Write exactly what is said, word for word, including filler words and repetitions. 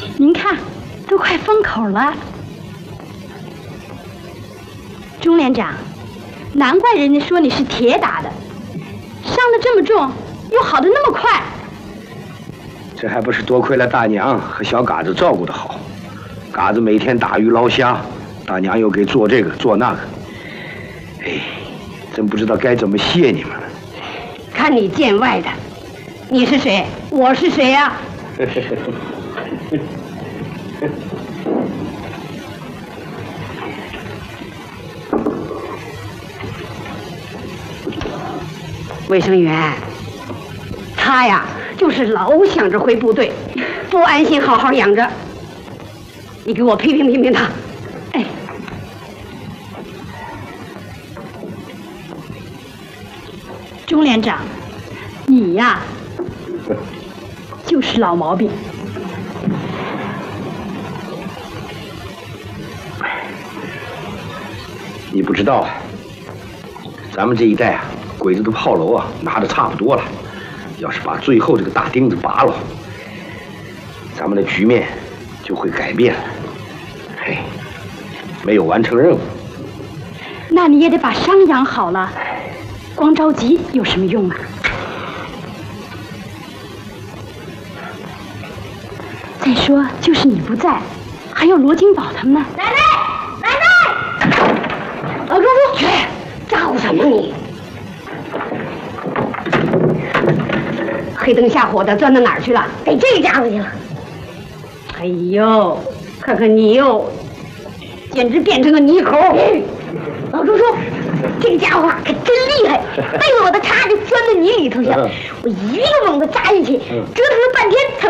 您看，都快封口了。钟连长，难怪人家说你是铁打的，伤得这么重，又好得那么快。 这还不是多亏了大娘和小嘎子照顾得好。嘎子每天打鱼捞虾，大娘又给做这个做那个。哎，真不知道该怎么谢你们了。 看你见外的，你是谁？我是谁呀、啊？卫生员，他呀，就是老想着回部队，不安心好好养着。你给我批评批评他。哎， 钟连长，你呀，就是老毛病。 你不知道啊，咱们这一代啊，鬼子的炮楼啊拿的差不多了，要是把最后这个大钉子拔了，咱们的局面就会改变了。嘿，没有完成任务， 那你也得把伤养好了，光着急有什么用啊？再说，就是你不在，还有罗金宝他们呢。 奶奶，奶奶，老叔叔，去，咋呼什么你？黑灯瞎火的钻到哪儿去了？逮这个家伙去了。哎呦，看看你哟，简直变成个泥猴！老叔叔，这个家伙可真厉害，被我的叉子钻到泥里头去了，我一个猛子扎进去，折腾了半天才